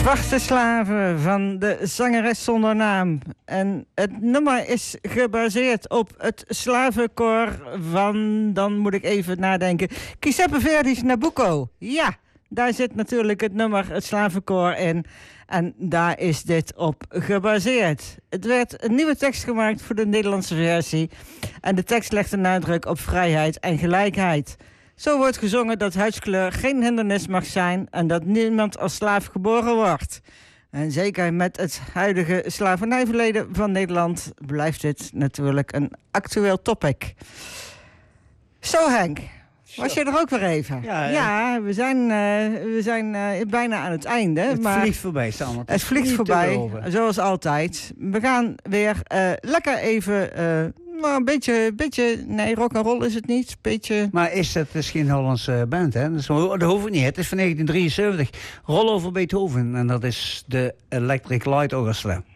Zwarte slaven van de zangeres zonder naam. En het nummer is gebaseerd op het slavenkoor van, dan moet ik even nadenken, Giuseppe Verdi's Nabucco. Ja, daar zit natuurlijk het nummer het slavenkoor in. En daar is dit op gebaseerd. Het werd een nieuwe tekst gemaakt voor de Nederlandse versie. En de tekst legt een nadruk op vrijheid en gelijkheid. Zo wordt gezongen dat huidskleur geen hindernis mag zijn en dat niemand als slaaf geboren wordt. En zeker met het huidige slavernijverleden van Nederland blijft dit natuurlijk een actueel topic. Zo Henk, was je er ook weer even? Ja, we zijn bijna aan het einde. Het vliegt voorbij, Sander. Het vliegt voorbij, zoals altijd. We gaan weer lekker even... maar een beetje, nee, rock'n'roll is het niet. Beetje... Maar is geen Hollandse band, hè? Dat hoeft niet. Het is van 1973. Roll over Beethoven. En dat is de Electric Light Orchestra.